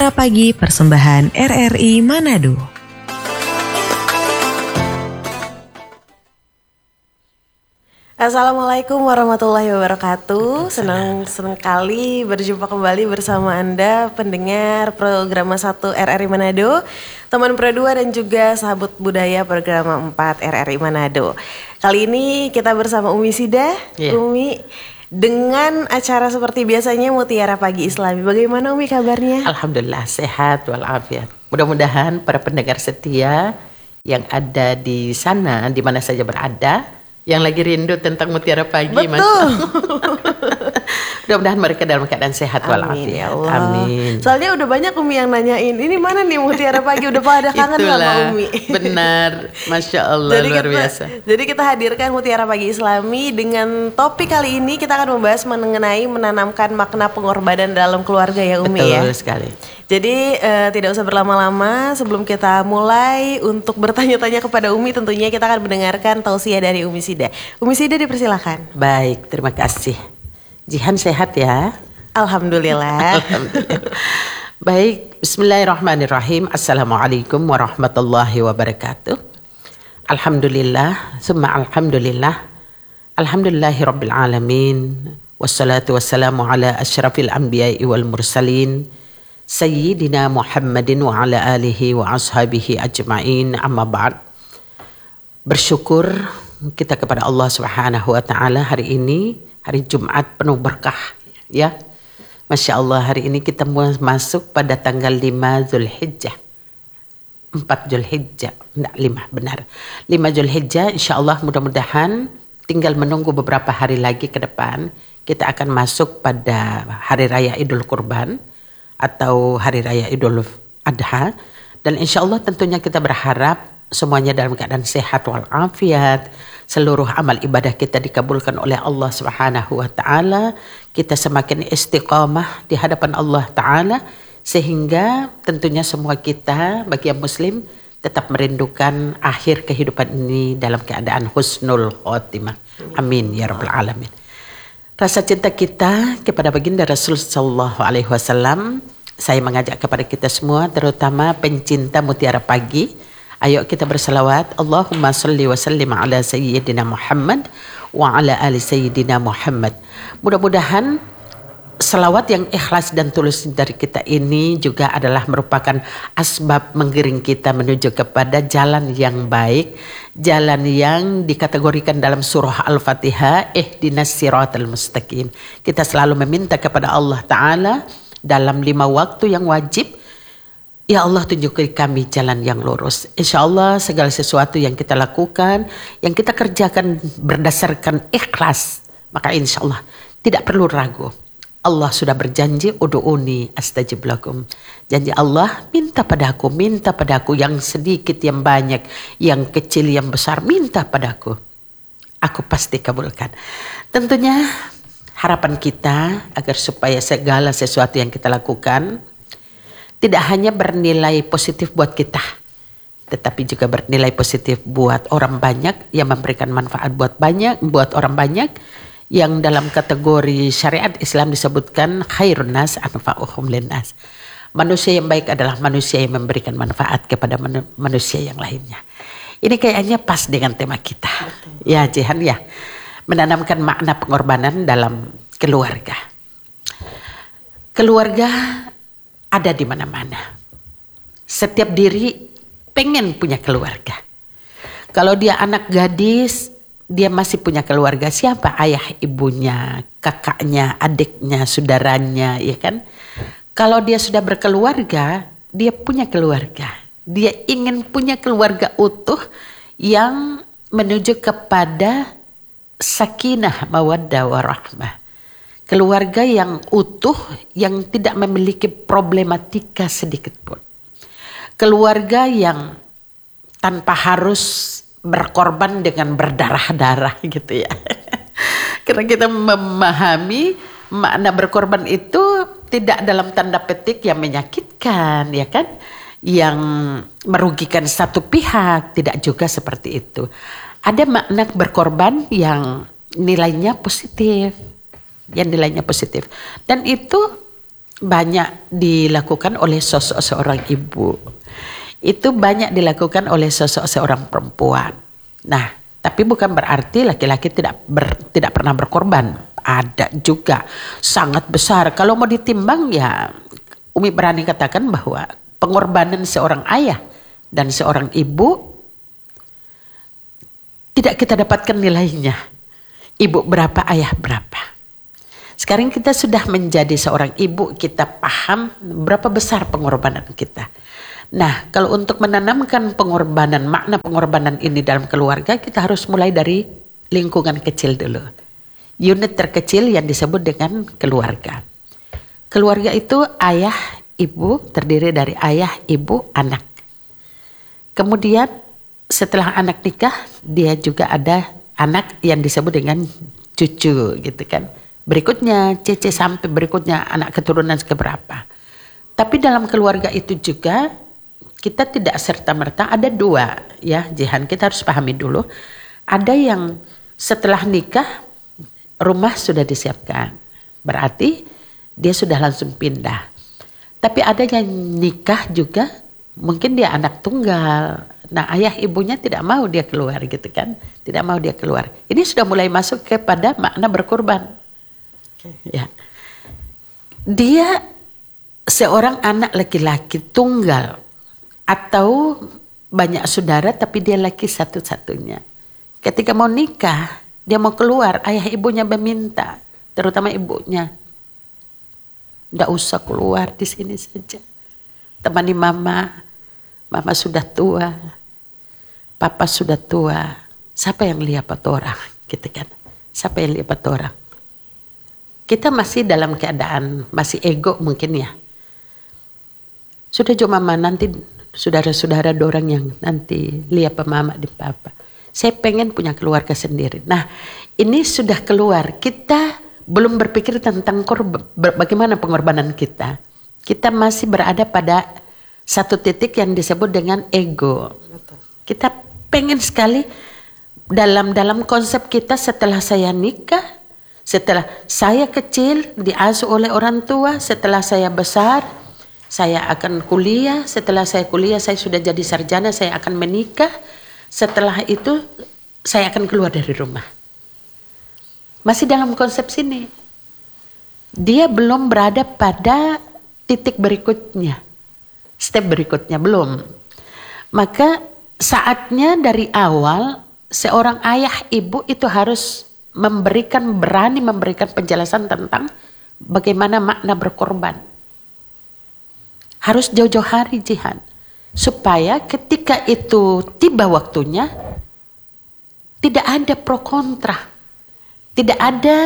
Mutiara Pagi persembahan RRI Manado. Assalamualaikum warahmatullahi wabarakatuh. Senang sekali berjumpa kembali bersama Anda pendengar program 1 RRI Manado, teman Pro 2 dan juga sahabat budaya program 4 RRI Manado. Kali ini kita bersama Umi Sida. Umi, dengan acara seperti biasanya Mutiara Pagi Islami. Bagaimana Umi kabarnya? Alhamdulillah sehat walafiat. Mudah-mudahan para pendengar setia yang ada di sana, di mana saja berada, yang lagi rindu tentang Mutiara Pagi, betul. Mudah-mudahan mereka dalam keadaan sehat walafiat. Amin. Soalnya udah banyak Umi yang nanyain, ini mana nih Mutiara Pagi, udah pada kangen sama Umi. Benar, Masya Allah, luar biasa. Jadi kita hadirkan Mutiara Pagi Islami dengan topik kali ini kita akan membahas mengenai menanamkan makna pengorbanan dalam keluarga ya Umi. Betul ya. sekali. Jadi tidak usah berlama-lama, sebelum kita mulai untuk bertanya-tanya kepada Umi, tentunya kita akan mendengarkan tausiah dari Umi Sida. Umi Sida dipersilakan. Baik, terima kasih. Jihan sehat ya? Alhamdulillah. Alhamdulillah. Baik, bismillahirrahmanirrahim. Assalamualaikum warahmatullahi wabarakatuh. Alhamdulillah, summa alhamdulillah. Alhamdulillahi rabbil alamin. Wassalatu wassalamu ala asyrafil anbiya'i wal mursalin. Sayyidina Muhammadin wa ala alihi wa ashabihi ajma'in, amma ba'd. Bersyukur kita kepada Allah Subhanahu wa taala hari ini, hari Jumat penuh berkah ya. Masya Allah, hari ini kita masuk pada tanggal 5 Zulhijjah. 4 Zulhijjah, enggak 5 benar. 5 Zulhijjah, insya Allah mudah-mudahan tinggal menunggu beberapa hari lagi ke depan kita akan masuk pada hari raya Idul Kurban atau hari raya Idul Adha, dan insya Allah tentunya kita berharap semuanya dalam keadaan sehat walafiat, seluruh amal ibadah kita dikabulkan oleh Allah Subhanahu wa taala, kita semakin istiqamah di hadapan Allah taala, sehingga tentunya semua kita bagi yang muslim tetap merindukan akhir kehidupan ini dalam keadaan husnul khotimah. Amin ya rabbal alamin. Rasa cinta kita kepada baginda Rasul sallallahu alaihi wasallam, saya mengajak kepada kita semua, terutama pencinta Mutiara Pagi, ayo kita berselawat. Allahumma salli wa sallim ala sayyidina Muhammad wa ala ali sayyidina Muhammad. Mudah-mudahan selawat yang ikhlas dan tulus dari kita ini juga adalah merupakan asbab menggiring kita menuju kepada jalan yang baik, jalan yang dikategorikan dalam surah Al-Fatihah, ihdinas siratal mustaqim. Kita selalu meminta kepada Allah Ta'ala dalam 5 waktu yang wajib, ya Allah tunjukkan kami jalan yang lurus. Insya Allah segala sesuatu yang kita lakukan, yang kita kerjakan berdasarkan ikhlas, maka insya Allah tidak perlu ragu. Allah sudah berjanji, udu'uni astajib lakum. Janji Allah, minta padaku yang sedikit, yang banyak, yang kecil, yang besar, minta padaku. Aku pasti kabulkan. Tentunya harapan kita agar supaya segala sesuatu yang kita lakukan tidak hanya bernilai positif buat kita, tetapi juga bernilai positif buat orang banyak, yang memberikan manfaat buat orang banyak, yang dalam kategori syariat Islam disebutkan khairun nas anfa'uhum linnas. Manusia yang baik adalah manusia yang memberikan manfaat kepada manusia yang lainnya. Ini kayaknya pas dengan tema kita. Betul. Ya Jihan ya. Menanamkan makna pengorbanan dalam keluarga. Keluarga ada di mana-mana. Setiap diri pengen punya keluarga. Kalau dia anak gadis, dia masih punya keluarga. Siapa? Ayah ibunya, kakaknya, adiknya, saudaranya, ya kan? Kalau dia sudah berkeluarga, dia punya keluarga. Dia ingin punya keluarga utuh yang menuju kepada sakinah, mawaddah, warahmah. Keluarga yang utuh, yang tidak memiliki problematika sedikit pun. Keluarga yang tanpa harus berkorban dengan berdarah-darah gitu ya. Karena kita memahami makna berkorban itu tidak dalam tanda petik yang menyakitkan, ya kan? Yang merugikan satu pihak, tidak juga seperti itu. Ada makna berkorban yang nilainya positif, Dan itu banyak dilakukan oleh sosok seorang ibu. Itu banyak dilakukan oleh sosok seorang perempuan. Nah, tapi bukan berarti laki-laki tidak pernah berkorban. Ada juga sangat besar. Kalau mau ditimbang ya Umi berani katakan bahwa pengorbanan seorang ayah dan seorang ibu tidak kita dapatkan nilainya. Ibu berapa, ayah berapa. Sekarang kita sudah menjadi seorang ibu, kita paham berapa besar pengorbanan kita. Nah, kalau untuk menanamkan pengorbanan, makna pengorbanan ini dalam keluarga, kita harus mulai dari lingkungan kecil dulu. Unit terkecil yang disebut dengan keluarga. Keluarga itu ayah, ibu, terdiri dari ayah, ibu, anak. Kemudian setelah anak nikah, dia juga ada anak yang disebut dengan cucu gitu kan. Berikutnya cece sampai berikutnya anak keturunan keberapa. Tapi dalam keluarga itu juga kita tidak serta-merta ada dua ya Jihan, kita harus pahami dulu. Ada yang setelah nikah rumah sudah disiapkan. Berarti dia sudah langsung pindah. Tapi ada yang nikah juga mungkin dia anak tunggal. Nah ayah ibunya tidak mau dia keluar gitu kan. Tidak mau dia keluar. Ini sudah mulai masuk kepada makna berkorban. Ya. Dia seorang anak laki-laki tunggal atau banyak saudara tapi dia laki satu-satunya. Ketika mau nikah, dia mau keluar, ayah ibunya meminta, terutama ibunya. Enggak usah keluar, di sini saja. Temani mama. Mama sudah tua. Papa sudah tua. Siapa yang lihat orang? Gitu kan. Siapa yang lihat orang? Kita masih dalam keadaan masih ego mungkin ya. Sudah cuma mama nanti saudara-saudara dorang yang nanti lihat mama di papa. Saya pengen punya keluarga sendiri. Nah ini sudah keluar. Kita belum berpikir tentang bagaimana pengorbanan kita. Kita masih berada pada satu titik yang disebut dengan ego. Kita pengen sekali dalam konsep kita setelah saya nikah. Setelah saya kecil diasuh oleh orang tua, setelah saya besar saya akan kuliah, setelah saya kuliah saya sudah jadi sarjana, saya akan menikah, setelah itu saya akan keluar dari rumah. Masih dalam konsep sini. Dia belum berada pada titik berikutnya, step berikutnya belum. Maka saatnya dari awal seorang ayah ibu itu harus berani memberikan penjelasan tentang bagaimana makna berkorban. Harus jauh-jauh hari Jihan. Supaya ketika itu tiba waktunya, tidak ada pro kontra. Tidak ada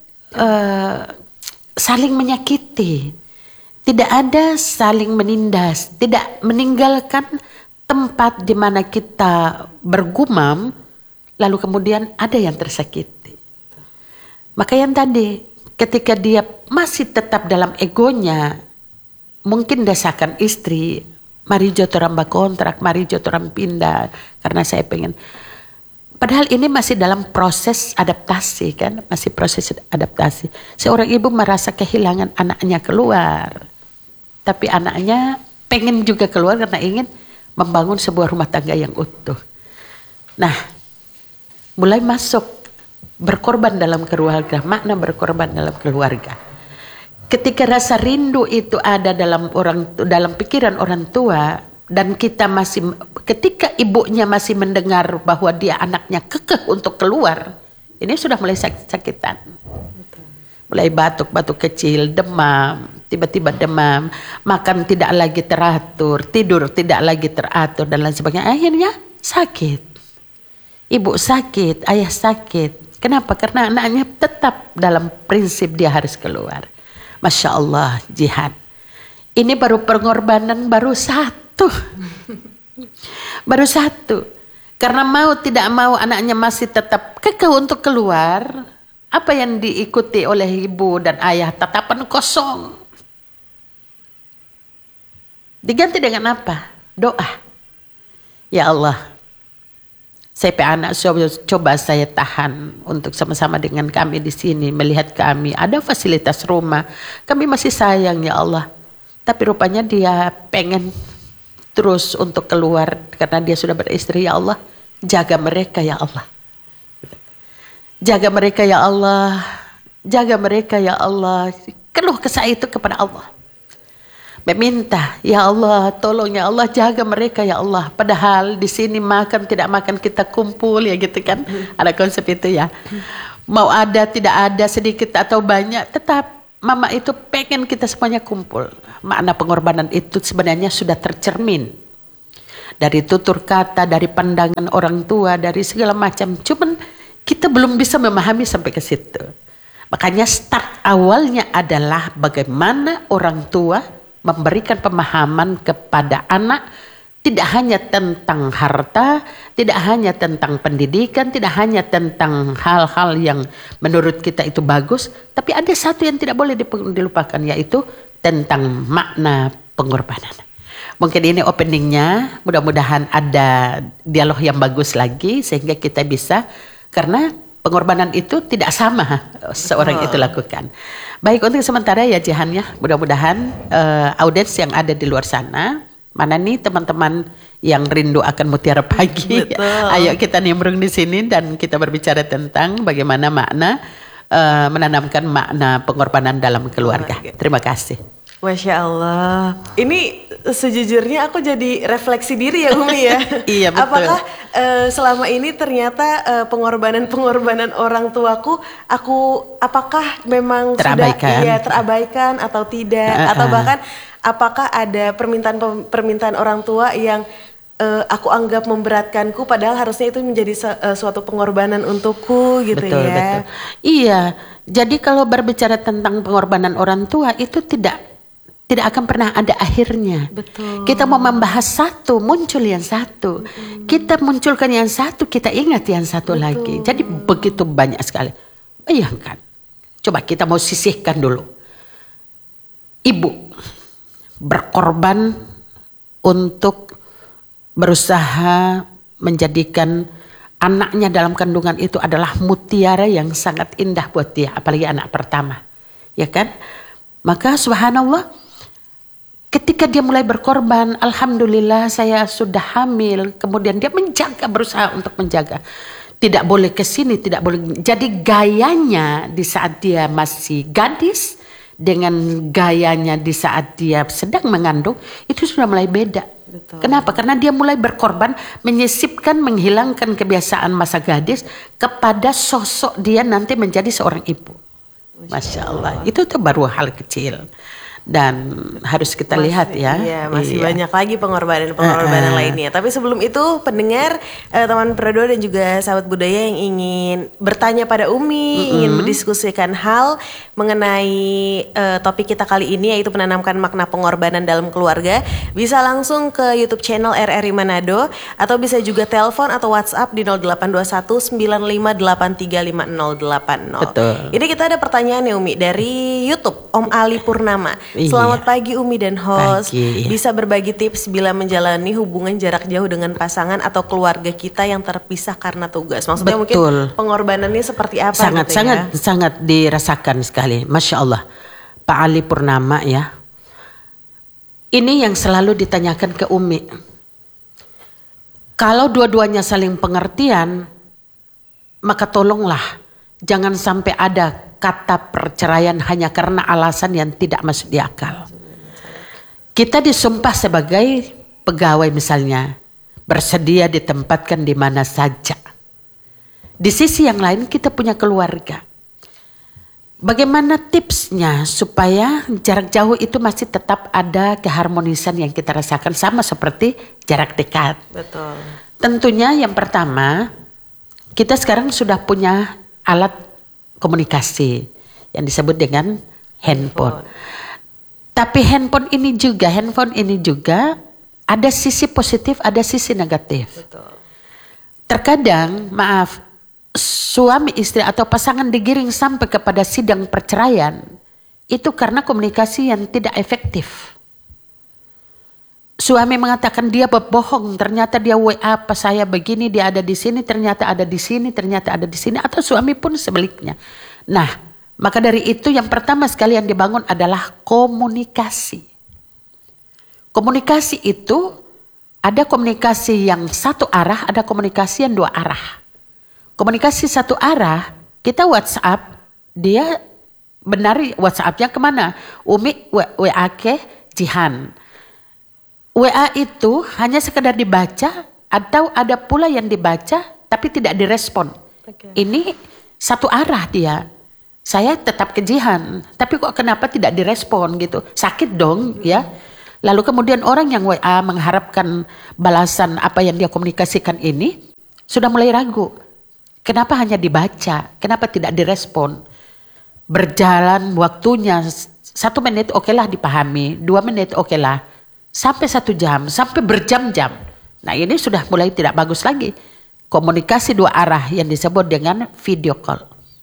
saling menyakiti. Tidak ada saling menindas. Tidak meninggalkan tempat di mana kita bergumam, lalu kemudian ada yang tersakiti. Maka yang tadi, ketika dia masih tetap dalam egonya, mungkin desakan istri, mari jotoran kontrak, mari jotoran pindah, karena saya pengen. Padahal ini masih dalam proses adaptasi kan, masih proses adaptasi. Seorang ibu merasa kehilangan anaknya keluar, tapi anaknya pengen juga keluar karena ingin membangun sebuah rumah tangga yang utuh. Nah, mulai masuk berkorban dalam keluarga, makna berkorban dalam keluarga. Ketika rasa rindu itu ada dalam pikiran orang tua dan kita masih, ketika ibunya masih mendengar bahwa dia anaknya kekeh untuk keluar, ini sudah mulai sakit-sakitan. Mulai batuk-batuk kecil, demam, tiba-tiba demam, makan tidak lagi teratur, tidur tidak lagi teratur dan lain sebagainya. Akhirnya sakit. Ibu sakit, ayah sakit. Kenapa? Karena anaknya tetap dalam prinsip dia harus keluar. Masya Allah, Jihan. Ini baru pengorbanan baru satu. Baru satu. Karena mau tidak mau anaknya masih tetap kekeh untuk keluar. Apa yang diikuti oleh ibu dan ayah? Tatapan kosong. Diganti dengan apa? Doa. Ya Allah, Saya anak coba saya tahan untuk sama-sama dengan kami di sini, melihat kami ada fasilitas rumah, kami masih sayang ya Allah. Tapi rupanya dia pengen terus untuk keluar karena dia sudah beristri. Ya Allah, jaga mereka ya Allah. Jaga mereka ya Allah. Jaga mereka ya Allah. Keluh kesah itu kepada Allah. Meminta, ya Allah, tolong ya Allah, jaga mereka ya Allah. Padahal di sini makan tidak makan kita kumpul ya gitu kan. Ada konsep itu ya. Mau ada tidak ada sedikit atau banyak, tetap mama itu pengen kita semuanya kumpul. Makna pengorbanan itu sebenarnya sudah tercermin dari tutur kata, dari pandangan orang tua, dari segala macam. Cuman kita belum bisa memahami sampai ke situ. Makanya start awalnya adalah bagaimana orang tua memberikan pemahaman kepada anak, tidak hanya tentang harta, tidak hanya tentang pendidikan, tidak hanya tentang hal-hal yang menurut kita itu bagus, tapi ada satu yang tidak boleh dilupakan, yaitu tentang makna pengorbanan. Mungkin ini openingnya, mudah-mudahan ada dialog yang bagus lagi sehingga kita bisa, karena pengorbanan itu tidak sama seorang itu lakukan. Baik, untuk sementara ya Jihan ya, mudah-mudahan audiens yang ada di luar sana, mana nih teman-teman yang rindu akan Mutiara Pagi. Ayo kita nimbrung di sini dan kita berbicara tentang bagaimana makna menanamkan makna pengorbanan dalam keluarga. Terima kasih. Masya Allah. Ini sejujurnya aku jadi refleksi diri ya Umi ya. Iya betul. Apakah selama ini ternyata pengorbanan orang tuaku, apakah memang terabaikan. Sudah terabaikan atau tidak? Atau bahkan apakah ada permintaan orang tua yang aku anggap memberatkanku, padahal harusnya itu menjadi suatu pengorbanan untukku gitu betul, ya. Betul. Iya. Jadi kalau berbicara tentang pengorbanan orang tua itu tidak akan pernah ada akhirnya. Betul. Kita mau membahas satu, muncul yang satu. Kita munculkan yang satu, kita ingat yang satu lagi. Jadi begitu banyak sekali. Bayangkan. Coba kita mau sisihkan dulu. Ibu berkorban untuk berusaha menjadikan anaknya dalam kandungan itu adalah mutiara yang sangat indah buat dia. Apalagi anak pertama. Ya kan? Maka subhanallah, ketika dia mulai berkorban, alhamdulillah saya sudah hamil. Kemudian dia berusaha untuk menjaga. Tidak boleh ke sini, tidak boleh. Jadi gayanya di saat dia masih gadis dengan gayanya di saat dia sedang mengandung itu sudah mulai beda. Betul. Kenapa? Karena dia mulai berkorban, menyisipkan, menghilangkan kebiasaan masa gadis kepada sosok dia nanti menjadi seorang ibu. Masya Allah. Itu tuh baru hal kecil. Dan harus kita lihat ya. Iya, masih banyak lagi pengorbanan lainnya. Tapi sebelum itu pendengar, teman Pro2 dan juga sahabat budaya yang ingin bertanya pada Umi, ingin mendiskusikan hal mengenai topik kita kali ini, yaitu menanamkan makna pengorbanan dalam keluarga, bisa langsung ke YouTube channel RRI Manado atau bisa juga telepon atau WhatsApp di 0821 95835080. Betul. Ini kita ada pertanyaan ya Umi dari YouTube Om Ali Purnama. Selamat pagi Umi dan host. Bisa berbagi tips bila menjalani hubungan jarak jauh dengan pasangan atau keluarga kita yang terpisah karena tugas. Maksudnya mungkin pengorbanannya seperti apa? Sangat dirasakan sekali. Masya Allah. Pak Ali Purnama ya. Ini yang selalu ditanyakan ke Umi. Kalau dua-duanya saling pengertian, maka tolonglah jangan sampai ada kata perceraian hanya karena alasan yang tidak masuk di akal. Kita disumpah sebagai pegawai misalnya, bersedia ditempatkan di mana saja. Di sisi yang lain kita punya keluarga. Bagaimana tipsnya supaya jarak jauh itu masih tetap ada keharmonisan yang kita rasakan sama seperti jarak dekat? Betul. Tentunya yang pertama, kita sekarang sudah punya alat komunikasi yang disebut dengan handphone. Tapi handphone ini juga ada sisi positif, ada sisi negatif. Betul. Terkadang, maaf, suami istri atau pasangan digiring sampai kepada sidang perceraian itu karena komunikasi yang tidak efektif. suami mengatakan dia berbohong, ternyata dia WA pas saya begini, dia ada di sini, ternyata ada di sini, ternyata ada di sini, atau suami pun sebaliknya. Nah, maka dari itu yang pertama sekali yang dibangun adalah komunikasi. Komunikasi itu ada komunikasi yang satu arah, ada komunikasi yang dua arah. Komunikasi satu arah, kita WhatsApp, dia benar WhatsAppnya kemana? Umi WA ke Jihan. WA itu hanya sekedar dibaca atau ada pula yang dibaca tapi tidak direspon. Okay. Ini satu arah dia. Saya tetap ke Jihan, tapi kok kenapa tidak direspon gitu? Sakit dong ya. Lalu kemudian orang yang WA mengharapkan balasan apa yang dia komunikasikan ini sudah mulai ragu. Kenapa hanya dibaca? Kenapa tidak direspon? Berjalan waktunya 1 menit okelah dipahami, 2 menit okelah, sampai 1 jam, sampai berjam-jam. Nah ini sudah mulai tidak bagus lagi. Komunikasi dua arah yang disebut dengan video call.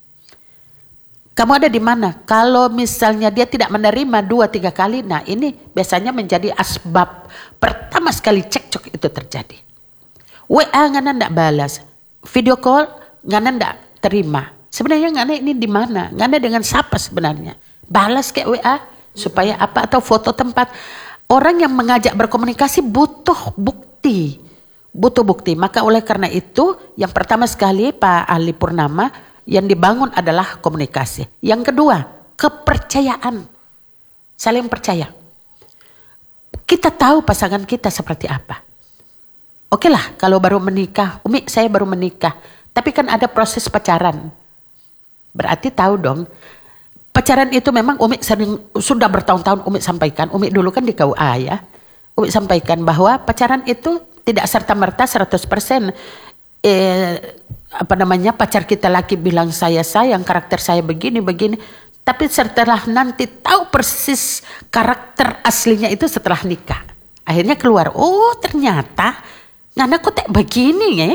Kamu ada di mana? Kalau misalnya dia tidak menerima 2-3 kali, nah ini biasanya menjadi asbab pertama sekali cekcok itu terjadi. WA ngana ndak balas, video call ngana ndak terima. Sebenarnya ngana ini di mana? Ngana dengan siapa sebenarnya? Balas ke WA supaya apa? Atau foto tempat. Orang yang mengajak berkomunikasi butuh bukti. Butuh bukti. Maka oleh karena itu yang pertama sekali Pak Ali Purnama yang dibangun adalah komunikasi. Yang kedua, kepercayaan. Saling percaya. Kita tahu pasangan kita seperti apa. Oke lah kalau baru menikah. Umi saya baru menikah. Tapi kan ada proses pacaran. Berarti tahu dong. Pacaran itu memang Umi sudah bertahun-tahun Umi sampaikan. Umi dulu kan di KUA ya. Umi sampaikan bahwa pacaran itu tidak serta-merta 100%. Pacar kita laki bilang saya sayang, karakter saya begini. Tapi setelah nanti tahu persis karakter aslinya itu setelah nikah. Akhirnya keluar, oh ternyata ngana kok tak begini ya.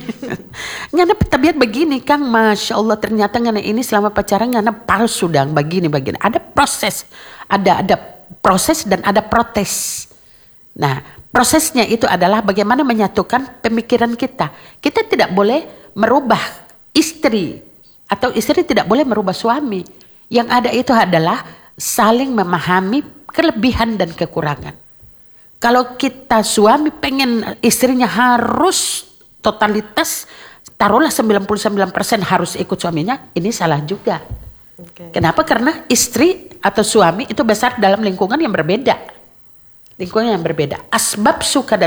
Ngana tabiat begini Kang, Masya Allah ternyata ngana ini selama pacaran ngana palsu dang begini. Ada proses, ada proses dan ada protes. Nah prosesnya itu adalah bagaimana menyatukan pemikiran kita. Kita tidak boleh merubah istri atau istri tidak boleh merubah suami. Yang ada itu adalah saling memahami kelebihan dan kekurangan. Kalau kita suami pengen istrinya harus totalitas, taruhlah 99% harus ikut suaminya, ini salah juga. Okay. Kenapa? Karena istri atau suami itu besar dalam lingkungan yang berbeda. Lingkungan yang berbeda. Asbab suka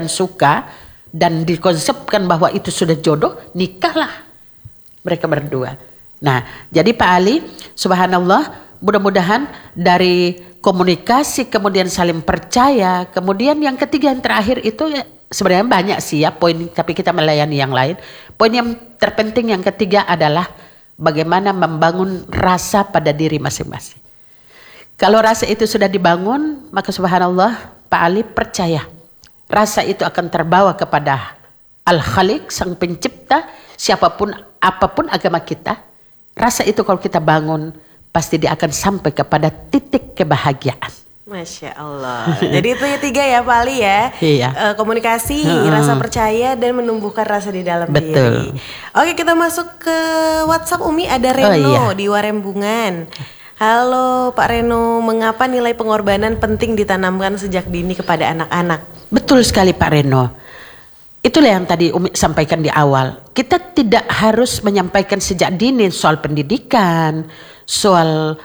dan dikonsepkan bahwa itu sudah jodoh, nikahlah mereka berdua. Nah, jadi Pak Ali, subhanallah, mudah-mudahan dari komunikasi kemudian saling percaya, kemudian yang ketiga yang terakhir itu ya, sebenarnya banyak sih ya poin, tapi kita melayani yang lain. Poin yang terpenting yang ketiga adalah bagaimana membangun rasa pada diri masing-masing. Kalau rasa itu sudah dibangun, maka subhanallah Pak Ali percaya rasa itu akan terbawa kepada Al-Khaliq, Sang Pencipta, siapapun, apapun agama kita. Rasa itu kalau kita bangun, pasti dia akan sampai kepada titik kebahagiaan. Masya Allah. Jadi itu ya 3 ya Pak Ali ya. Iya. Komunikasi, rasa percaya dan menumbuhkan rasa di dalam Betul. diri. Oke kita masuk ke WhatsApp Umi, ada Reno di Warembungan. Halo Pak Reno, mengapa nilai pengorbanan penting ditanamkan sejak dini kepada anak-anak? Betul sekali Pak Reno. Itulah yang tadi Umi sampaikan di awal. Kita tidak harus menyampaikan sejak dini soal pendidikan, soal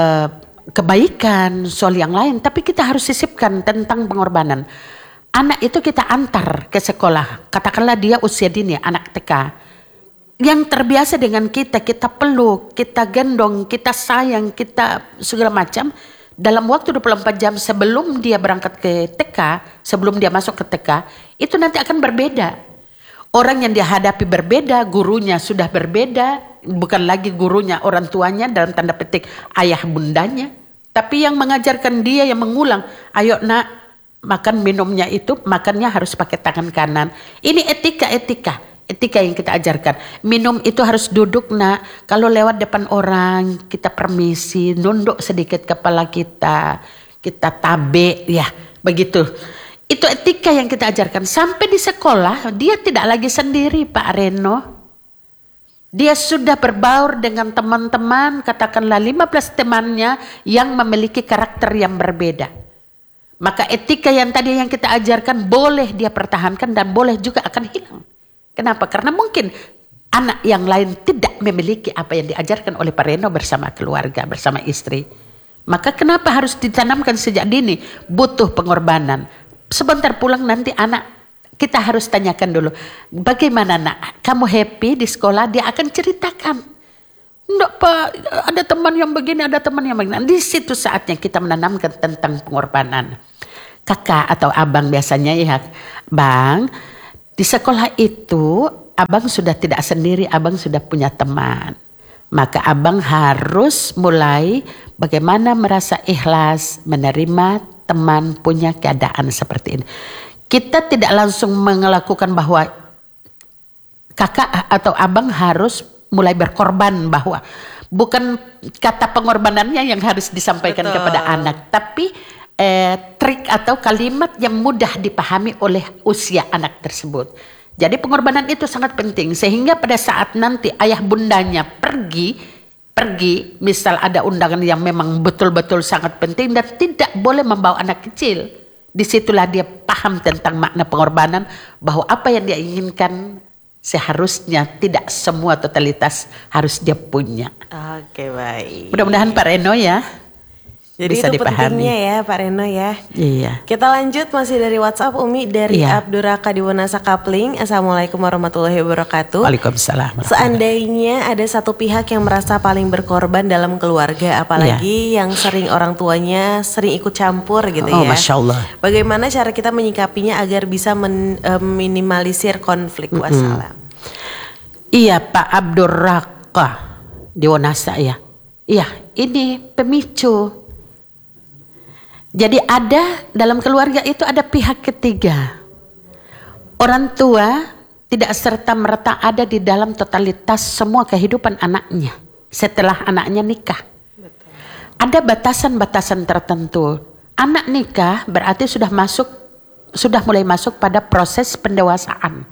kebaikan, soal yang lain. Tapi kita harus sisipkan tentang pengorbanan. Anak itu kita antar ke sekolah. Katakanlah dia usia dini, anak TK. Yang terbiasa dengan kita peluk, kita gendong, kita sayang, kita segala macam. Dalam waktu 24 jam sebelum dia berangkat ke TK, sebelum dia masuk ke TK, itu nanti akan berbeda. Orang yang dia hadapi berbeda, gurunya sudah berbeda, bukan lagi gurunya orang tuanya dalam tanda petik ayah bundanya, tapi yang mengajarkan dia, yang mengulang, ayo nak makan minumnya itu, makannya harus pakai tangan kanan. Ini etika yang kita ajarkan. Minum itu harus duduk nak. Kalau lewat depan orang kita permisi, nunduk sedikit kepala kita tabe ya begitu. Itu etika yang kita ajarkan. Sampai di sekolah dia tidak lagi sendiri Pak Reno. Dia sudah berbaur dengan teman-teman, katakanlah 15 temannya yang memiliki karakter yang berbeda. Maka etika yang tadi yang kita ajarkan boleh dia pertahankan dan boleh juga akan hilang. Kenapa? Karena mungkin anak yang lain tidak memiliki apa yang diajarkan oleh Pak Reno bersama keluarga, bersama istri. Maka kenapa harus ditanamkan sejak dini? Butuh pengorbanan. Sebentar pulang nanti anak, kita harus tanyakan dulu, bagaimana nak, kamu happy di sekolah? Dia akan ceritakan. Enggak Pak, ada teman yang begini, ada teman yang begini. Di situ saatnya kita menanamkan tentang pengorbanan. Kakak atau abang biasanya ya, Bang, di sekolah itu abang sudah tidak sendiri, abang sudah punya teman. Maka abang harus mulai bagaimana merasa ikhlas menerima teman punya keadaan seperti ini. Kita tidak langsung melakukan bahwa kakak atau abang harus mulai berkorban, bahwa bukan kata pengorbanannya yang harus disampaikan kepada anak, tapi trik atau kalimat yang mudah dipahami oleh usia anak tersebut. Jadi pengorbanan itu sangat penting sehingga pada saat nanti ayah bundanya pergi, misal ada undangan yang memang betul-betul sangat penting dan tidak boleh membawa anak kecil. Disitulah dia paham tentang makna pengorbanan, bahwa apa yang dia inginkan seharusnya tidak semua totalitas harus dia punya. Oke, baik. Mudah-mudahan Pak Reno ya Jadi bisa itu dipahami. pentingnya ya Pak Reno ya. Iya. Kita lanjut masih dari WhatsApp Umi dari Iya. Abdurraka di Wonasa Kapling. Assalamualaikum warahmatullahi wabarakatuh. Waalaikumsalam. Seandainya ada satu pihak yang merasa paling berkorban dalam keluarga, apalagi yang sering orang tuanya sering ikut campur gitu Oh, ya. Masya Allah. Bagaimana cara kita menyikapinya agar bisa minimalisir konflik? Wassalam. Iya Pak Abdurraka di Wonasa ya. Iya, ini pemicu. Jadi ada dalam keluarga itu ada pihak ketiga. Orang tua tidak serta-merta ada di dalam totalitas semua kehidupan anaknya setelah anaknya nikah. Ada batasan-batasan tertentu. Anak nikah berarti sudah mulai masuk pada proses pendewasaan.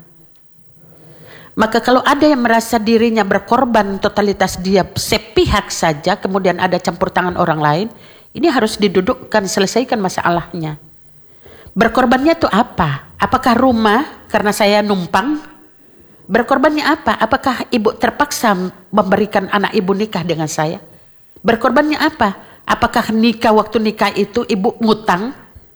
Maka kalau ada yang merasa dirinya berkorban, totalitas dia sepihak saja, kemudian ada campur tangan orang lain, ini harus didudukkan, selesaikan masalahnya. Berkorbannya itu apa? Apakah rumah karena saya numpang? Berkorbannya apa? Apakah ibu terpaksa memberikan anak ibu nikah dengan saya? Berkorbannya apa? Apakah waktu nikah itu ibu ngutang?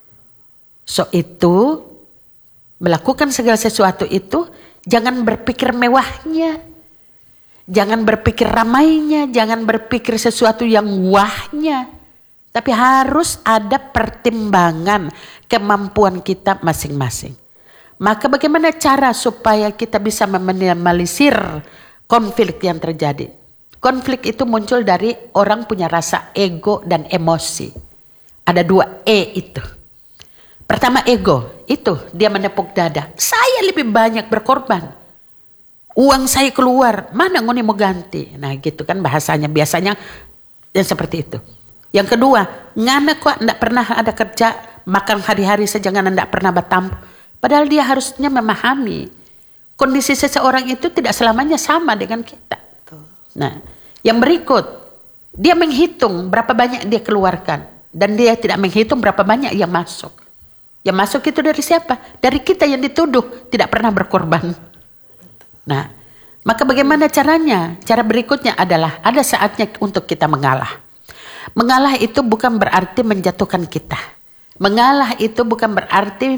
So itu melakukan segala sesuatu itu jangan berpikir mewahnya. Jangan berpikir ramainya, jangan berpikir sesuatu yang wahnya. Tapi harus ada pertimbangan kemampuan kita masing-masing. Maka bagaimana cara supaya kita bisa meminimalisir konflik yang terjadi? Konflik itu muncul dari orang punya rasa ego dan emosi. Ada 2 E itu. Pertama ego, itu dia menepuk dada. Saya lebih banyak berkorban. Uang saya keluar, mana ngoni mau ganti? Nah gitu kan bahasanya, biasanya yang seperti itu. Yang kedua, ngana kok enggak pernah ada kerja, makan hari-hari saja ngana enggak pernah batam. Padahal dia harusnya memahami kondisi seseorang itu tidak selamanya sama dengan kita. Nah, yang berikut, dia menghitung berapa banyak dia keluarkan dan dia tidak menghitung berapa banyak yang masuk. Yang masuk itu dari siapa? Dari kita yang dituduh tidak pernah berkorban. Nah, maka bagaimana caranya? Cara berikutnya adalah ada saatnya untuk kita mengalah. Mengalah itu bukan berarti menjatuhkan kita. Mengalah itu bukan berarti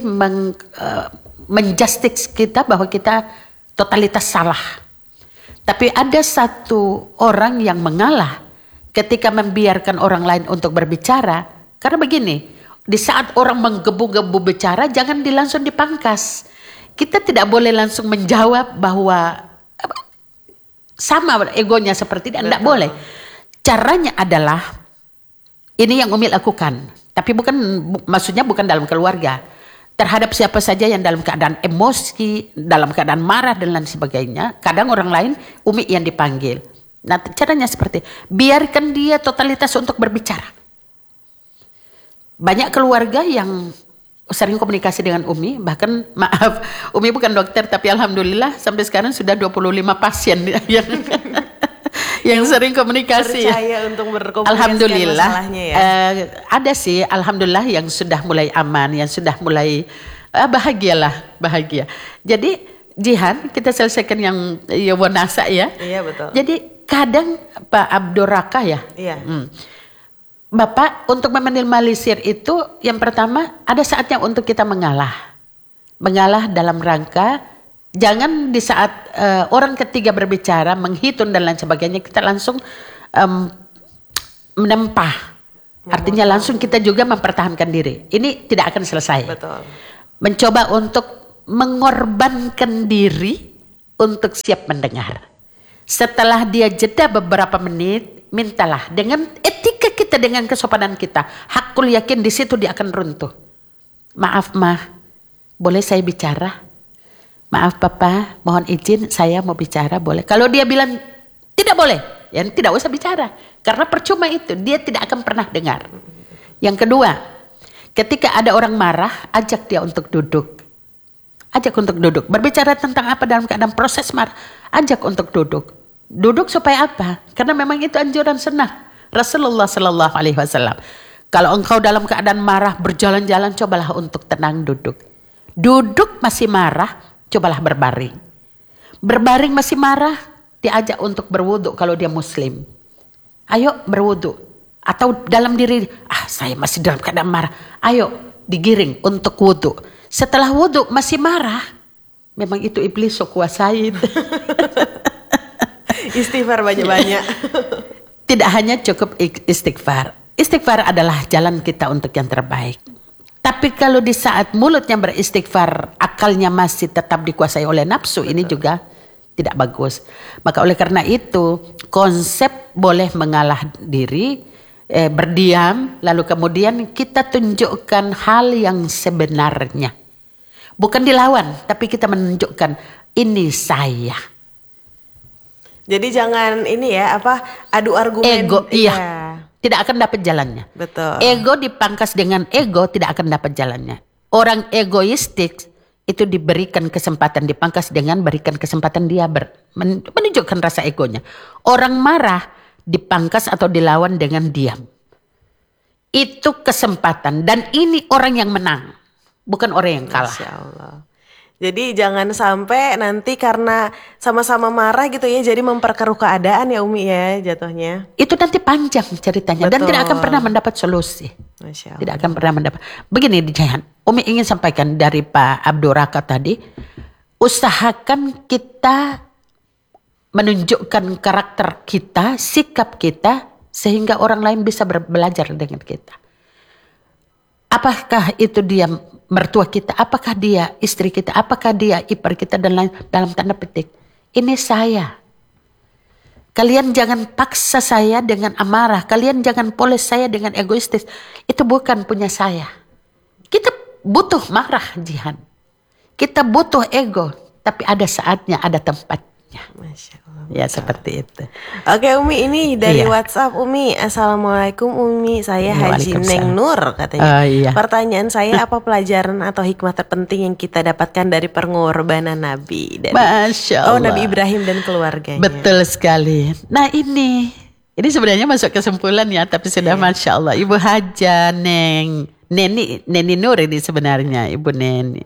menjustis kita bahwa kita totalitas salah. Tapi ada satu orang yang mengalah ketika membiarkan orang lain untuk berbicara. Karena begini, di saat orang menggebu-gebu bicara jangan langsung dipangkas. Kita tidak boleh langsung menjawab bahwa sama egonya seperti dia, tidak boleh. Caranya adalah ini yang Umi lakukan, tapi maksudnya bukan dalam keluarga. Terhadap siapa saja yang dalam keadaan emosi, dalam keadaan marah dan lain sebagainya. Kadang orang lain Umi yang dipanggil. Nah caranya seperti, biarkan dia totalitas untuk berbicara. Banyak keluarga yang sering komunikasi dengan Umi, bahkan maaf, Umi bukan dokter tapi alhamdulillah sampai sekarang sudah 25 pasien yang sering komunikasi. Percaya untuk berkomunikasi Alhamdulillah. Masalahnya ya. Ada sih alhamdulillah yang sudah mulai aman, yang sudah mulai bahagia. Jadi Jihan kita selesaikan yang Yowonasa ya. Iya betul. Jadi kadang Pak Abdurraka ya. Iya. Bapak untuk meminimalisir itu yang pertama ada saatnya untuk kita mengalah. Mengalah dalam rangka jangan di saat orang ketiga berbicara, menghitung dan lain sebagainya kita langsung menempah. Artinya langsung kita juga mempertahankan diri. Ini tidak akan selesai. Betul. Mencoba untuk mengorbankan diri untuk siap mendengar. Setelah dia jeda beberapa menit, mintalah dengan etika kita, dengan kesopanan kita. Hakul yakin di situ dia akan runtuh. Maaf mah, boleh saya bicara? Maaf papa, mohon izin saya mau bicara, boleh? Kalau dia bilang tidak boleh, ya tidak usah bicara. Karena percuma itu, dia tidak akan pernah dengar. Yang kedua, ketika ada orang marah, ajak dia untuk duduk. Ajak untuk duduk. Berbicara tentang apa dalam keadaan proses marah, ajak untuk duduk. Duduk supaya apa? Karena memang itu anjuran sunnah Rasulullah Sallallahu Alaihi Wasallam. Kalau engkau dalam keadaan marah berjalan-jalan, cobalah untuk tenang duduk. Duduk masih marah, cobalah berbaring. Berbaring masih marah, diajak untuk berwudu kalau dia muslim. Ayo berwudu. Atau dalam diri, saya masih dalam keadaan marah. Ayo digiring untuk wudu. Setelah wudu masih marah, memang itu iblis so kuasai. Istighfar banyak-banyak. Tidak hanya cukup istighfar. Istighfar adalah jalan kita untuk yang terbaik. Tapi kalau di saat mulutnya beristighfar, akalnya masih tetap dikuasai oleh nafsu, ini juga tidak bagus. Maka oleh karena itu, konsep boleh mengalah diri, berdiam, lalu kemudian kita tunjukkan hal yang sebenarnya. Bukan dilawan, tapi kita menunjukkan ini saya. Jadi jangan ini ya, adu argumen. Ego, iya. Tidak akan dapat jalannya. Betul. Ego dipangkas dengan ego tidak akan dapat jalannya. Orang egoistik itu diberikan kesempatan, dipangkas dengan berikan kesempatan dia menunjukkan rasa egonya. Orang marah dipangkas atau dilawan dengan diam. Itu kesempatan dan ini orang yang menang, bukan orang yang kalah. Masya Allah. Jadi jangan sampai nanti karena sama-sama marah gitu ya, jadi memperkeruh keadaan ya Umi ya jatuhnya. Itu nanti panjang ceritanya. Betul. Dan tidak akan pernah mendapat solusi. Masya Allah. Tidak akan pernah mendapat. Begini Jayan, Umi ingin sampaikan dari Pak Abdurraka tadi, usahakan kita menunjukkan karakter kita, sikap kita, sehingga orang lain bisa belajar dengan kita. Apakah itu dia mertua kita, apakah dia istri kita, apakah dia ipar kita dan lain, dalam tanda petik. Ini saya. Kalian jangan paksa saya dengan amarah, kalian jangan poles saya dengan egoistis. Itu bukan punya saya. Kita butuh marah, Jihan. Kita butuh ego, tapi ada saatnya, ada tempatnya. Masya Allah. Ya seperti itu. Oke Umi, ini dari WhatsApp Umi. Assalamualaikum Umi, saya Haji Neng Nur katanya. Iya. Pertanyaan saya, apa pelajaran atau hikmah terpenting yang kita dapatkan dari pengorbanan Nabi? Masya Allah. Nabi Ibrahim dan keluarganya. Betul sekali. Nah ini sebenarnya masuk kesimpulan ya, tapi sudah Masya Allah. Ibu Haja Neni Nur ini sebenarnya Ibu Neng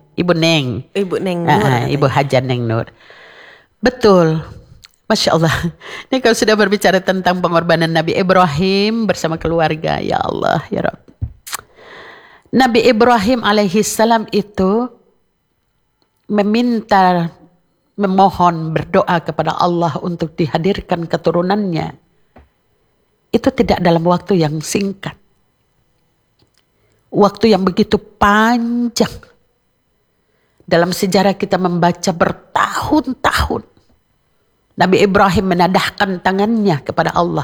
Nur. Ibu Haja Neng Nur. Betul. Masya Allah. Ini kalau sudah berbicara tentang pengorbanan Nabi Ibrahim bersama keluarga, ya Allah, ya Rabb. Nabi Ibrahim alaihissalam itu memohon, berdoa kepada Allah untuk dihadirkan keturunannya. Itu tidak dalam waktu yang singkat. Waktu yang begitu panjang. Dalam sejarah kita membaca bertahun-tahun. Nabi Ibrahim menadahkan tangannya kepada Allah.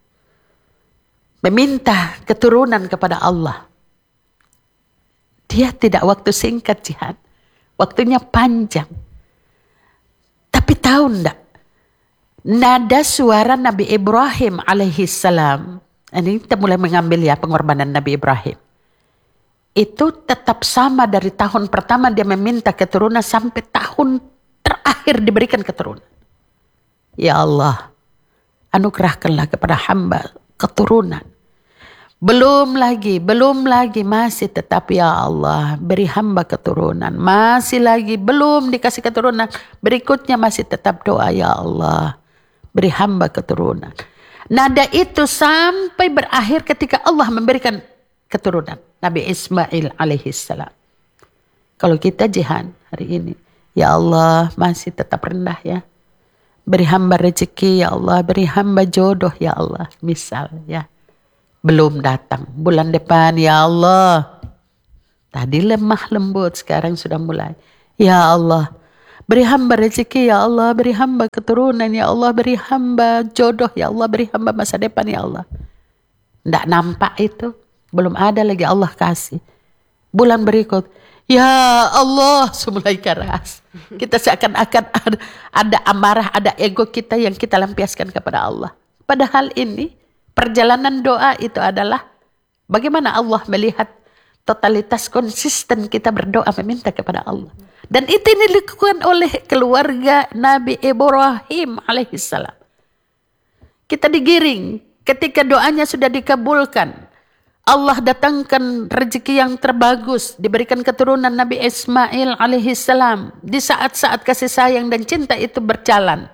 Meminta keturunan kepada Allah. Dia tidak waktu singkat Jihan. Waktunya panjang. Tapi tahu enggak? Nada suara Nabi Ibrahim alaihissalam. Ini kita mulai mengambil ya pengorbanan Nabi Ibrahim. itu tetap sama dari tahun pertama dia meminta keturunan sampai tahun terakhir diberikan keturunan. Ya Allah, anugerahkanlah kepada hamba keturunan. Belum lagi, masih tetap ya Allah, beri hamba keturunan. Masih lagi, belum dikasih keturunan. Berikutnya masih tetap doa, ya Allah, beri hamba keturunan. Nada itu sampai berakhir ketika Allah memberikan keturunan. Nabi Ismail alaihissalam. Kalau kita jihan hari ini, ya Allah masih tetap rendah ya. Beri hamba rezeki ya Allah, beri hamba jodoh ya Allah. Misal ya, belum datang. Bulan depan ya Allah. Tadi lemah lembut, sekarang sudah mulai. Ya Allah, beri hamba rezeki ya Allah, beri hamba keturunan ya Allah, beri hamba jodoh ya Allah, beri hamba masa depan ya Allah. Tidak nampak itu, belum ada lagi Allah kasih. Bulan berikut, ya Allah, mulai keras. Kita seakan-akan ada amarah, ada ego kita yang kita lampiaskan kepada Allah. Padahal ini perjalanan doa itu adalah bagaimana Allah melihat totalitas konsisten kita berdoa meminta kepada Allah. Dan itu dilakukan oleh keluarga Nabi Ibrahim alaihissalam. Kita digiring ketika doanya sudah dikabulkan. Allah datangkan rezeki yang terbagus, diberikan keturunan Nabi Ismail alaihissalam. Di saat-saat kasih sayang dan cinta itu berjalan,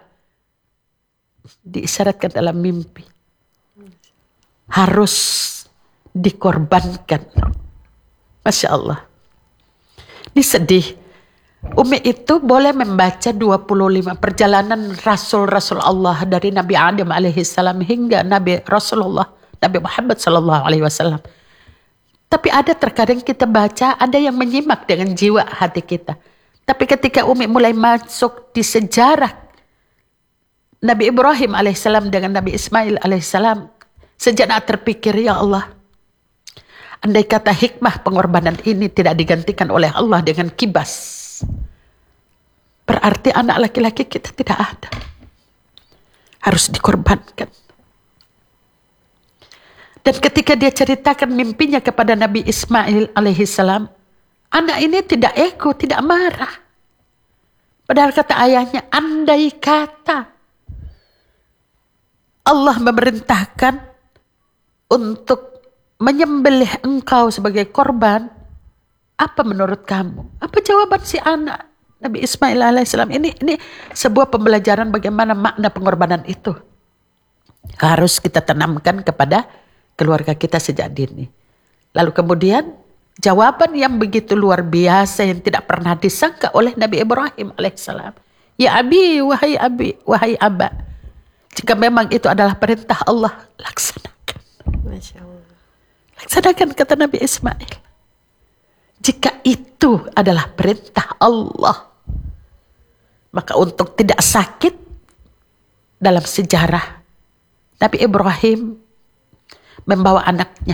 diisyaratkan dalam mimpi harus dikorbankan. Masya Allah. Ini sedih. Umi itu boleh membaca 25 perjalanan Rasul-Rasul Allah dari Nabi Adam alaihissalam hingga Nabi Rasulullah Nabi Muhammad SAW. Tapi ada terkadang kita baca, ada yang menyimak dengan jiwa hati kita. Tapi ketika Umi mulai masuk di sejarah Nabi Ibrahim alaihissalam dengan Nabi Ismail alaihissalam, sejenak terpikir, ya Allah, andai kata hikmah pengorbanan ini tidak digantikan oleh Allah dengan kibas, berarti anak laki-laki kita tidak ada. Harus dikorbankan. Dan ketika dia ceritakan mimpinya kepada Nabi Ismail alaihissalam, anak ini tidak ego, tidak marah. Padahal kata ayahnya, andai kata Allah memerintahkan untuk menyembelih engkau sebagai korban, apa menurut kamu? Apa jawaban si anak Nabi Ismail alaihissalam? Ini sebuah pembelajaran bagaimana makna pengorbanan itu harus kita tanamkan kepada keluarga kita sejak dini. Lalu kemudian jawaban yang begitu luar biasa yang tidak pernah disangka oleh Nabi Ibrahim alaihissalam. Ya abi, wahai aba. Jika memang itu adalah perintah Allah, laksanakan. Masya Allah. Laksanakan, kata Nabi Ismail. Jika itu adalah perintah Allah, maka untuk tidak sakit dalam sejarah Nabi Ibrahim membawa anaknya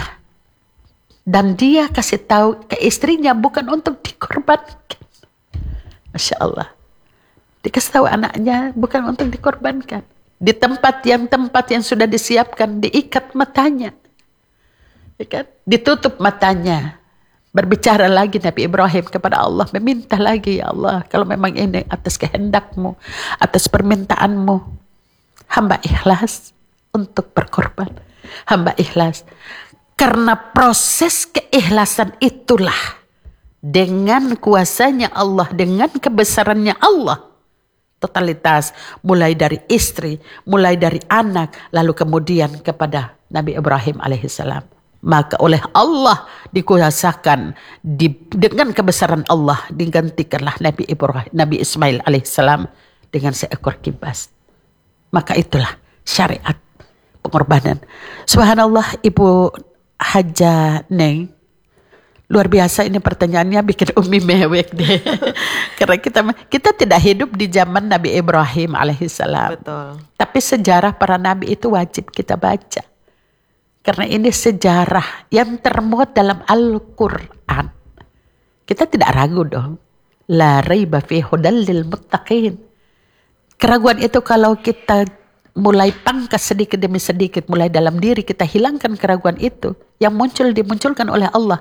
dan dia kasih tahu ke istrinya bukan untuk dikorbankan. Masya Allah. Dikasih tahu anaknya bukan untuk dikorbankan. Di tempat yang sudah disiapkan, diikat matanya, ya kan? Ditutup matanya. Berbicara lagi Nabi Ibrahim kepada Allah, meminta lagi, ya Allah, kalau memang ini atas kehendakmu, atas permintaanmu, hamba ikhlas untuk berkorban. Hamba ikhlas. Karena proses keikhlasan itulah, dengan kuasanya Allah, dengan kebesarannya Allah, totalitas, mulai dari istri, mulai dari anak, lalu kemudian kepada Nabi Ibrahim alaihissalam. Maka oleh Allah dikuasakan, dengan kebesaran Allah digantikanlah Nabi Ismail alaihissalam dengan seekor kibas. Maka itulah syariat pengorbanan. Subhanallah, Ibu Haja Neng, luar biasa ini pertanyaannya, bikin Umi mewek deh. Karena kita tidak hidup di zaman Nabi Ibrahim alaihissalam. Betul. Tapi sejarah para nabi itu wajib kita baca. Karena ini sejarah yang termuat dalam Al-Quran. Kita tidak ragu dong. La raiba fi hudal lil muttaqin. Keraguan itu kalau kita mulai pangkas sedikit demi sedikit, mulai dalam diri kita hilangkan keraguan itu, yang dimunculkan oleh Allah,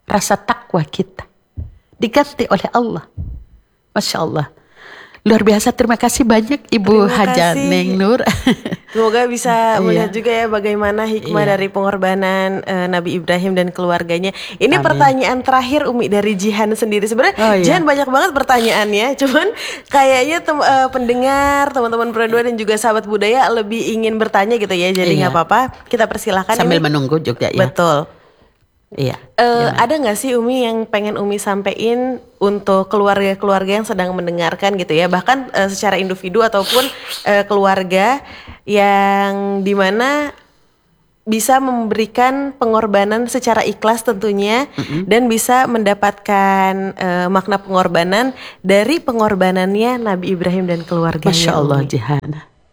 rasa takwa kita diganti oleh Allah. Masya Allah. Luar biasa, terima kasih banyak Ibu Haja Neng Nur. Semoga bisa melihat juga ya bagaimana hikmah dari pengorbanan Nabi Ibrahim dan keluarganya. Ini pertanyaan terakhir Umi dari Jihan sendiri. Sebenarnya Jihan banyak banget pertanyaannya, cuman kayaknya pendengar, teman-teman Pro2 dan juga sahabat budaya lebih ingin bertanya gitu ya. Jadi nggak apa-apa, kita persilahkan. Sambil menunggu juga ya. Betul. Iya. Ada nggak sih Umi yang pengen Umi sampein untuk keluarga-keluarga yang sedang mendengarkan gitu ya, bahkan secara individu ataupun keluarga yang dimana bisa memberikan pengorbanan secara ikhlas tentunya, dan bisa mendapatkan makna pengorbanan dari pengorbanannya Nabi Ibrahim dan keluarganya. Masya Allah, Jihan.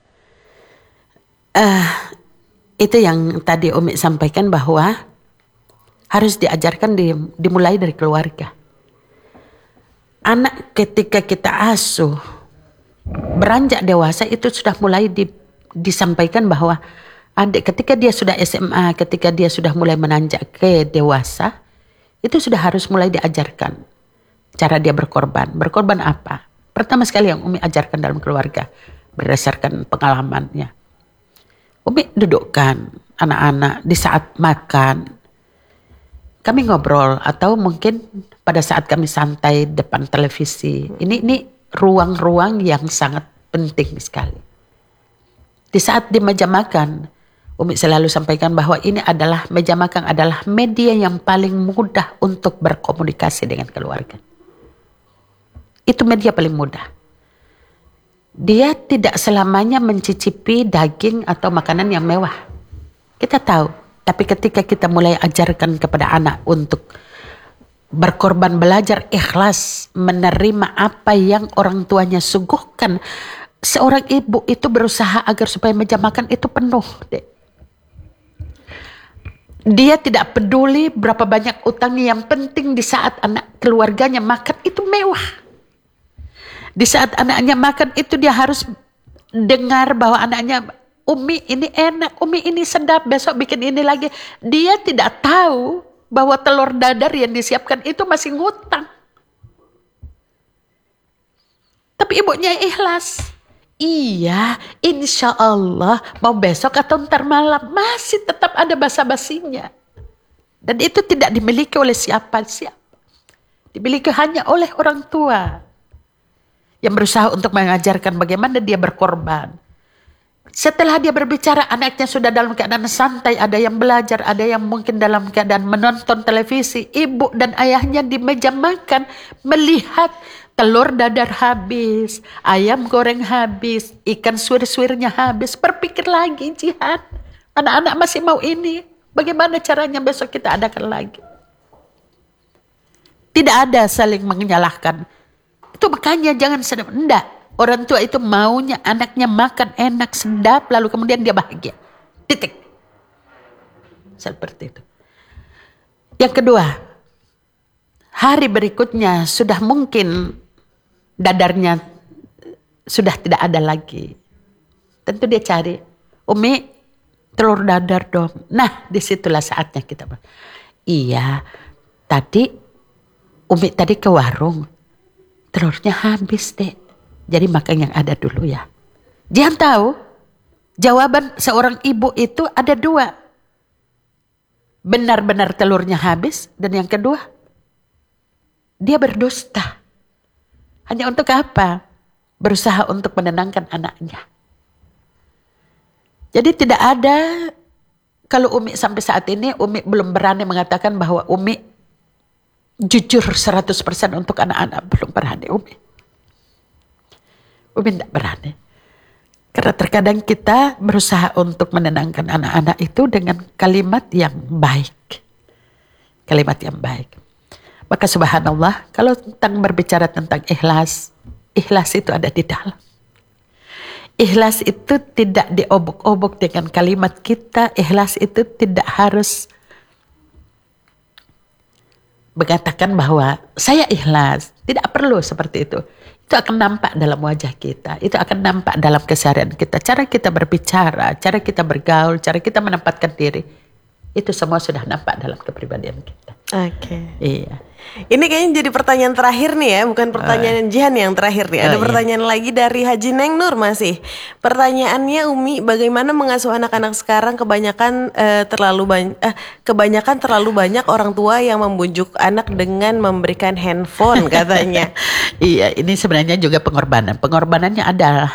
Itu yang tadi Umi sampaikan bahwa harus diajarkan dimulai dari keluarga. Anak ketika kita asuh beranjak dewasa itu sudah mulai disampaikan bahwa adik ketika dia sudah SMA, ketika dia sudah mulai menanjak ke dewasa, itu sudah harus mulai diajarkan cara dia berkorban. Berkorban apa? Pertama sekali yang Umi ajarkan dalam keluarga berdasarkan pengalamannya. Umi dudukkan anak-anak di saat makan, kami ngobrol, atau mungkin pada saat kami santai depan televisi. Ini ruang-ruang yang sangat penting sekali. Di saat di meja makan, Umi selalu sampaikan bahwa ini adalah meja makan adalah media yang paling mudah untuk berkomunikasi dengan keluarga. Itu media paling mudah. Dia tidak selamanya mencicipi daging atau makanan yang mewah. Kita tahu. Tapi ketika kita mulai ajarkan kepada anak untuk berkorban, belajar ikhlas, menerima apa yang orang tuanya suguhkan. Seorang ibu itu berusaha agar supaya meja makan itu penuh. Dia tidak peduli berapa banyak utangnya, yang penting di saat anak keluarganya makan itu mewah. Di saat anaknya makan itu dia harus dengar bahwa anaknya, Umi ini enak, Umi ini sedap, besok bikin ini lagi. Dia tidak tahu bahwa telur dadar yang disiapkan itu masih ngutang. Tapi ibunya ikhlas. Iya, insya Allah mau besok atau ntar malam masih tetap ada basa-basinya. Dan itu tidak dimiliki oleh siapa-siapa. Dimiliki hanya oleh orang tua yang berusaha untuk mengajarkan bagaimana dia berkorban. Setelah dia berbicara, anaknya sudah dalam keadaan santai, ada yang belajar, ada yang mungkin dalam keadaan menonton televisi. Ibu dan ayahnya di meja makan melihat telur dadar habis, ayam goreng habis, ikan suir-suirnya habis. Berpikir lagi, Jihan, anak-anak masih mau ini, bagaimana caranya besok kita adakan lagi. Tidak ada saling menyalahkan. Itu makanya jangan sedap, enggak. Orang tua itu maunya anaknya makan enak, sedap, lalu kemudian dia bahagia. Titik. Seperti itu. Yang kedua, hari berikutnya sudah mungkin dadarnya sudah tidak ada lagi. Tentu dia cari, Umi telur dadar dong. Nah, disitulah saatnya kita. Iya, tadi Umi tadi ke warung, telurnya habis deh. Jadi makan yang ada dulu ya. Jangan tahu, jawaban seorang ibu itu ada dua. Benar-benar telurnya habis, dan yang kedua, dia berdusta. Hanya untuk apa? Berusaha untuk menenangkan anaknya. Jadi tidak ada, kalau Umi sampai saat ini, Umi belum berani mengatakan bahwa Umi jujur 100% untuk anak-anak. Belum berani Umi. Umi tidak berani. Karena terkadang kita berusaha untuk menenangkan anak-anak itu dengan kalimat yang baik. Kalimat yang baik. Maka subhanallah, kalau tentang berbicara tentang ikhlas, ikhlas itu ada di dalam. Ikhlas itu tidak diobok-obok dengan kalimat kita. Ikhlas itu tidak harus mengatakan bahwa saya ikhlas. Tidak perlu seperti itu. Itu akan nampak dalam wajah kita. Itu akan nampak dalam keseharian kita. Cara kita berbicara, cara kita bergaul, cara kita menempatkan diri. Itu semua sudah nampak dalam kepribadian kita. Oke. Iya. Ini kayaknya jadi pertanyaan terakhir nih ya, bukan pertanyaan Jihan yang terakhir nih. Ada pertanyaan lagi dari Haji Neng Nur masih. Pertanyaannya Umi, bagaimana mengasuh anak-anak sekarang kebanyakan terlalu banyak orang tua yang membujuk anak dengan memberikan handphone katanya. Iya, ini sebenarnya juga pengorbanan. Pengorbanannya adalah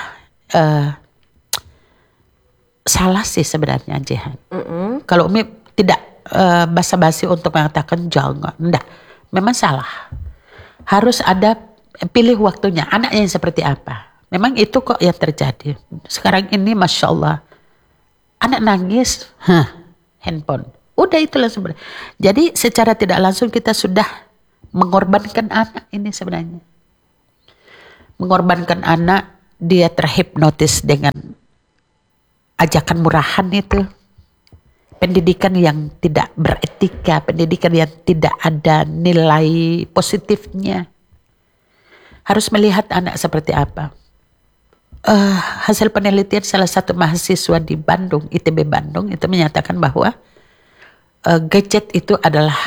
salah sih sebenarnya Jihan. Kalau Umi tidak basa-basi untuk mengatakan jangan, enggak. Memang salah. Harus ada pilih waktunya. Anaknya yang seperti apa. Memang itu kok yang terjadi. Sekarang ini Masya Allah. Anak nangis. Handphone. Udah itu langsung. Jadi secara tidak langsung kita sudah mengorbankan anak ini sebenarnya. Mengorbankan anak. Dia terhipnotis dengan ajakan murahan itu. Pendidikan yang tidak beretika, pendidikan yang tidak ada nilai positifnya. Harus melihat anak seperti apa. Hasil penelitian salah satu mahasiswa di Bandung, ITB Bandung, itu menyatakan bahwa gadget itu adalah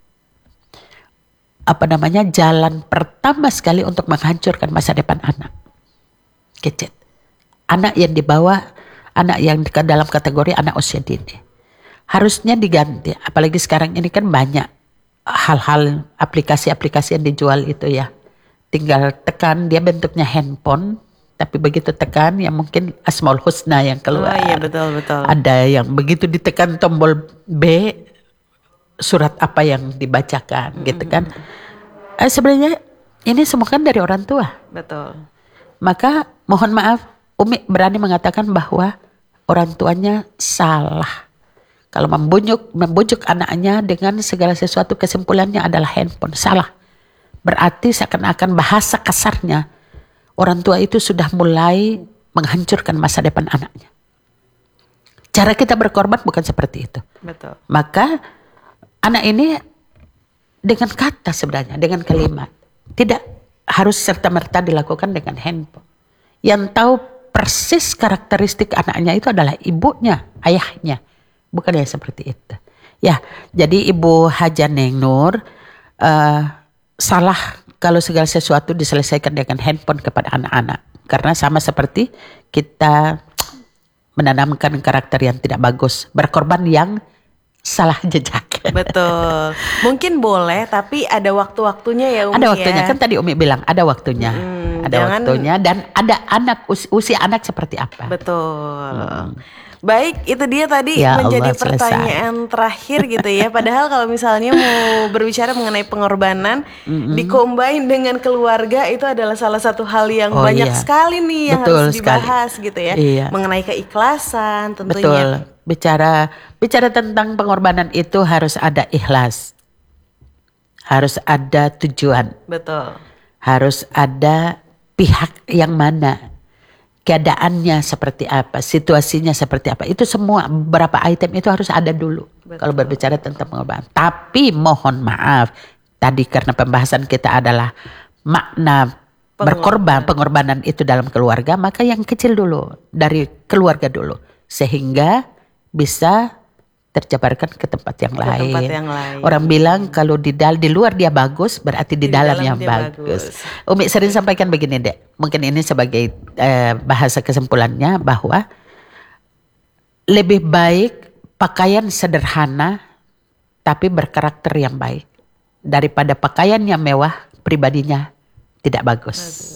jalan pertama sekali untuk menghancurkan masa depan anak. Gadget. Anak yang dibawa, anak yang dalam kategori anak usia dini. Harusnya diganti, apalagi sekarang ini kan banyak hal-hal aplikasi-aplikasi yang dijual itu ya. Tinggal tekan, dia bentuknya handphone, tapi begitu tekan ya mungkin Asmaul Husna yang keluar. Oh iya betul. Ada yang begitu ditekan tombol B, surat apa yang dibacakan gitu kan. Sebenarnya ini semua kan dari orang tua. Betul. Maka mohon maaf, Umi berani mengatakan bahwa orang tuanya salah. Kalau membujuk anaknya dengan segala sesuatu, kesimpulannya adalah handphone. Salah. Berarti seakan-akan bahasa kasarnya, orang tua itu sudah mulai menghancurkan masa depan anaknya. Cara kita berkorban bukan seperti itu. Betul. Maka anak ini dengan kata sebenarnya, dengan kalimat. Tidak harus serta-merta dilakukan dengan handphone. Yang tahu persis karakteristik anaknya itu adalah ibunya, ayahnya. Bukan yang seperti itu. Ya, jadi Ibu Haja Neng Nur salah kalau segala sesuatu diselesaikan dengan handphone kepada anak-anak. Karena sama seperti kita menanamkan karakter yang tidak bagus. Berkorban yang salah jejak. Betul. Mungkin boleh, tapi ada waktu-waktunya ya Umi. Ada waktunya, kan tadi Umi bilang ada waktunya. Waktunya dan ada anak, usia anak seperti apa. Betul. Baik, itu dia tadi Ya menjadi Allah, pertanyaan terakhir gitu ya. Padahal kalau misalnya mau berbicara mengenai pengorbanan, dikombain dengan keluarga itu adalah salah satu hal yang banyak sekali nih yang harus dibahas gitu ya. Iya. Mengenai keikhlasan tentunya. Betul. Bicara tentang pengorbanan itu harus ada ikhlas. Harus ada tujuan. Betul. Harus ada pihak yang mana. Keadaannya seperti apa, situasinya seperti apa. Itu semua beberapa item itu harus ada dulu. Kalau berbicara tentang pengorbanan. Tapi mohon maaf, tadi karena pembahasan kita adalah makna pengorbanan itu dalam keluarga, maka yang kecil dulu, dari keluarga dulu. Sehingga bisa terjabarkan ke tempat yang lain. Orang bilang kalau di luar dia bagus, berarti di dalam yang bagus. Umi sering sampaikan begini Dek, mungkin ini sebagai bahasa kesimpulannya bahwa lebih baik pakaian sederhana tapi berkarakter yang baik daripada pakaian yang mewah pribadinya tidak bagus.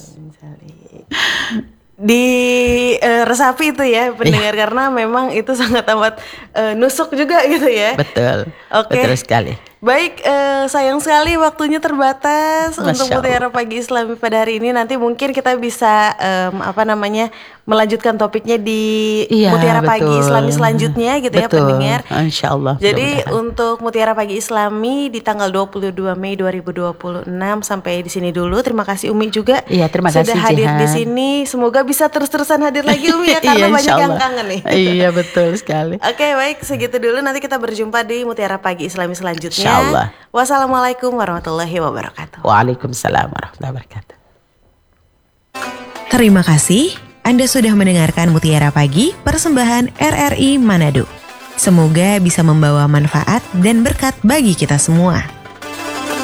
Resapi itu ya pendengar karena memang itu sangat amat nusuk juga gitu ya. Betul. Oke. Betul sekali. Baik, sayang sekali waktunya terbatas untuk Mutiara Pagi Islami pada hari ini. Nanti mungkin kita bisa melanjutkan topiknya di Mutiara Pagi Islami selanjutnya gitu ya pendengar. Insya Allah. Jadi untuk Mutiara Pagi Islami di tanggal 22 Mei 2026 sampai di sini dulu. Terima kasih Umi juga. Iya, terima kasih sudah hadir di sini. Semoga bisa terus-terusan hadir lagi Umi ya karena banyak yang kangen nih. Iya, betul sekali. Oke, baik segitu dulu. Nanti kita berjumpa di Mutiara Pagi Islami selanjutnya. Allah. Wassalamualaikum warahmatullahi wabarakatuh. Waalaikumsalam warahmatullahi wabarakatuh. Terima kasih Anda sudah mendengarkan Mutiara Pagi persembahan RRI Manado. Semoga bisa membawa manfaat dan berkat bagi kita semua.